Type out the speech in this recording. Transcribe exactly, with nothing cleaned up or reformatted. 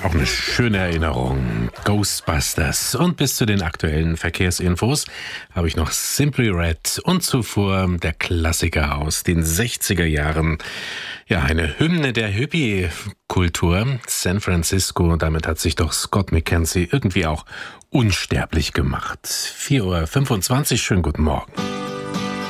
Auch eine schöne Erinnerung. Ghostbusters. Und bis zu den aktuellen Verkehrsinfos habe ich noch Simply Red und zuvor der Klassiker aus den sechziger Jahren. Ja, eine Hymne der Hippie-Kultur, San Francisco. Damit hat sich doch Scott McKenzie irgendwie auch unsterblich gemacht. vier Uhr fünfundzwanzig, schönen guten Morgen.